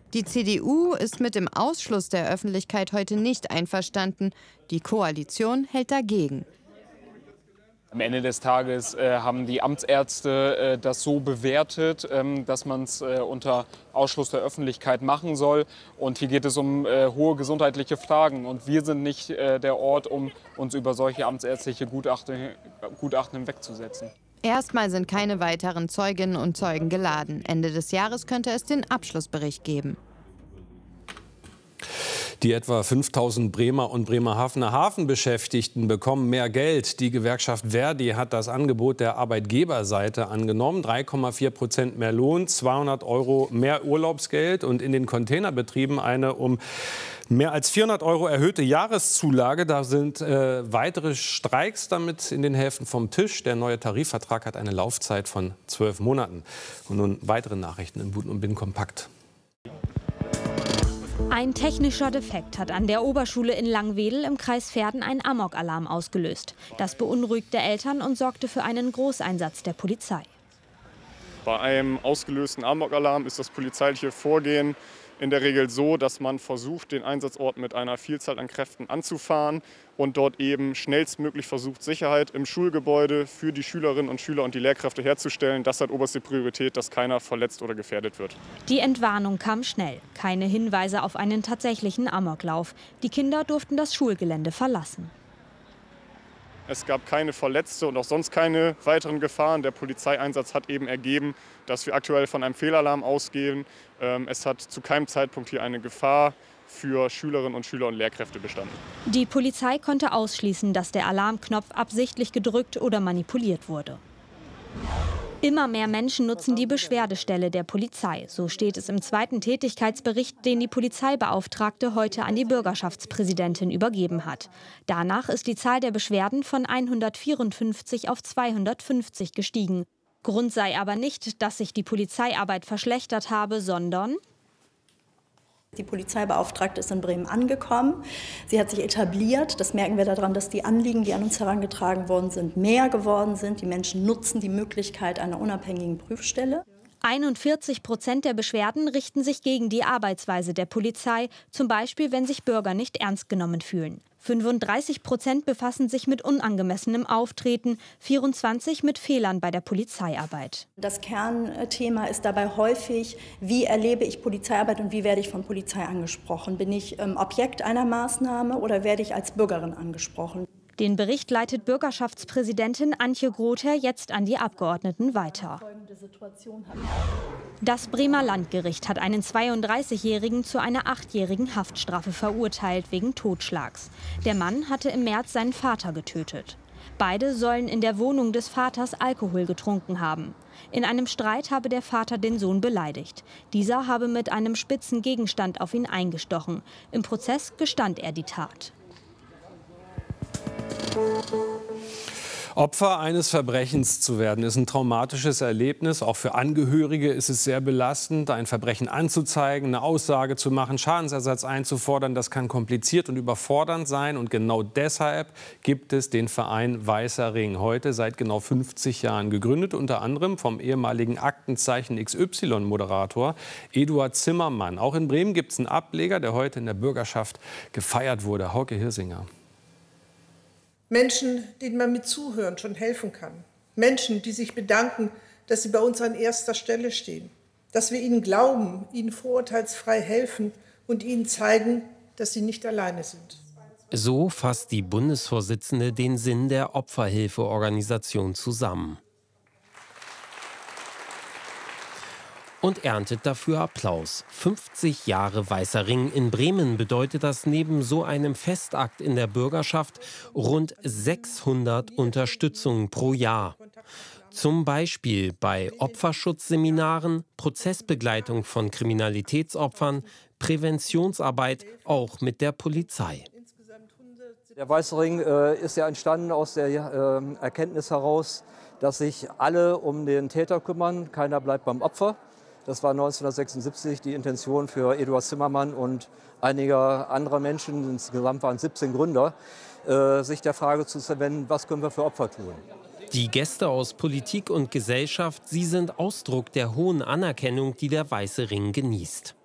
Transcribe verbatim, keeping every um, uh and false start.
Die C D U ist mit dem Ausschluss der Öffentlichkeit heute nicht einverstanden. Die Koalition hält dagegen. Am Ende des Tages äh, haben die Amtsärzte äh, das so bewertet, ähm, dass man es äh, unter Ausschluss der Öffentlichkeit machen soll. Und hier geht es um äh, hohe gesundheitliche Fragen. Und wir sind nicht äh, der Ort, um uns über solche amtsärztliche Gutachten, Gutachten hinwegzusetzen. Erstmal sind keine weiteren Zeuginnen und Zeugen geladen. Ende des Jahres könnte es den Abschlussbericht geben. Die etwa fünftausend Bremer und Bremerhavener Hafenbeschäftigten bekommen mehr Geld. Die Gewerkschaft Verdi hat das Angebot der Arbeitgeberseite angenommen. drei Komma vier Prozent mehr Lohn, zweihundert Euro mehr Urlaubsgeld und in den Containerbetrieben eine um mehr als vierhundert Euro erhöhte Jahreszulage. Da sind äh, weitere Streiks damit in den Häfen vom Tisch. Der neue Tarifvertrag hat eine Laufzeit von zwölf Monaten. Und nun weitere Nachrichten in Buten und Bin kompakt. Ein technischer Defekt hat an der Oberschule in Langwedel im Kreis Verden einen Amokalarm ausgelöst. Das beunruhigte Eltern und sorgte für einen Großeinsatz der Polizei. Bei einem ausgelösten Amokalarm ist das polizeiliche Vorgehen in der Regel so, dass man versucht, den Einsatzort mit einer Vielzahl an Kräften anzufahren und dort eben schnellstmöglich versucht, Sicherheit im Schulgebäude für die Schülerinnen und Schüler und die Lehrkräfte herzustellen. Das hat oberste Priorität, dass keiner verletzt oder gefährdet wird. Die Entwarnung kam schnell. Keine Hinweise auf einen tatsächlichen Amoklauf. Die Kinder durften das Schulgelände verlassen. Es gab keine Verletzte und auch sonst keine weiteren Gefahren. Der Polizeieinsatz hat eben ergeben, dass wir aktuell von einem Fehlalarm ausgehen. Es hat zu keinem Zeitpunkt hier eine Gefahr für Schülerinnen und Schüler und Lehrkräfte bestanden. Die Polizei konnte ausschließen, dass der Alarmknopf absichtlich gedrückt oder manipuliert wurde. Immer mehr Menschen nutzen die Beschwerdestelle der Polizei. So steht es im zweiten Tätigkeitsbericht, den die Polizeibeauftragte heute an die Bürgerschaftspräsidentin übergeben hat. Danach ist die Zahl der Beschwerden von hundertvierundfünfzig auf zweihundertfünfzig gestiegen. Grund sei aber nicht, dass sich die Polizeiarbeit verschlechtert habe, sondern die Polizeibeauftragte ist in Bremen angekommen. Sie hat sich etabliert. Das merken wir daran, dass die Anliegen, die an uns herangetragen worden sind, mehr geworden sind. Die Menschen nutzen die Möglichkeit einer unabhängigen Prüfstelle. einundvierzig Prozent der Beschwerden richten sich gegen die Arbeitsweise der Polizei, zum Beispiel, wenn sich Bürger nicht ernst genommen fühlen. fünfunddreißig Prozent befassen sich mit unangemessenem Auftreten, vierundzwanzig mit Fehlern bei der Polizeiarbeit. Das Kernthema ist dabei häufig, wie erlebe ich Polizeiarbeit und wie werde ich von Polizei angesprochen? Bin ich ähm, Objekt einer Maßnahme oder werde ich als Bürgerin angesprochen? Den Bericht leitet Bürgerschaftspräsidentin Antje Grother jetzt an die Abgeordneten weiter. Das Bremer Landgericht hat einen zweiunddreißigjährigen zu einer achtjährigen Haftstrafe verurteilt wegen Totschlags. Der Mann hatte im März seinen Vater getötet. Beide sollen in der Wohnung des Vaters Alkohol getrunken haben. In einem Streit habe der Vater den Sohn beleidigt. Dieser habe mit einem spitzen Gegenstand auf ihn eingestochen. Im Prozess gestand er die Tat. Opfer eines Verbrechens zu werden, ist ein traumatisches Erlebnis. Auch für Angehörige ist es sehr belastend, ein Verbrechen anzuzeigen, eine Aussage zu machen, Schadensersatz einzufordern. Das kann kompliziert und überfordernd sein. Und genau deshalb gibt es den Verein Weißer Ring. Heute seit genau fünfzig Jahren gegründet, unter anderem vom ehemaligen Aktenzeichen X Y-Moderator Eduard Zimmermann. Auch in Bremen gibt es einen Ableger, der heute in der Bürgerschaft gefeiert wurde. Hauke Hirsinger. Menschen, denen man mit Zuhören schon helfen kann. Menschen, die sich bedanken, dass sie bei uns an erster Stelle stehen. Dass wir ihnen glauben, ihnen vorurteilsfrei helfen und ihnen zeigen, dass sie nicht alleine sind. So fasst die Bundesvorsitzende den Sinn der Opferhilfeorganisation zusammen. Und erntet dafür Applaus. fünfzig Jahre Weißer Ring in Bremen bedeutet das neben so einem Festakt in der Bürgerschaft rund sechshundert Unterstützungen pro Jahr. Zum Beispiel bei Opferschutzseminaren, Prozessbegleitung von Kriminalitätsopfern, Präventionsarbeit, auch mit der Polizei. Der Weiße Ring äh, ist ja entstanden aus der äh, Erkenntnis heraus, dass sich alle um den Täter kümmern, keiner bleibt beim Opfer. Das war neunzehnhundertsechsundsiebzig die Intention für Eduard Zimmermann und einiger anderer Menschen, insgesamt waren siebzehn Gründer, äh, sich der Frage zu zuwenden, was können wir für Opfer tun. Die Gäste aus Politik und Gesellschaft, sie sind Ausdruck der hohen Anerkennung, die der Weiße Ring genießt.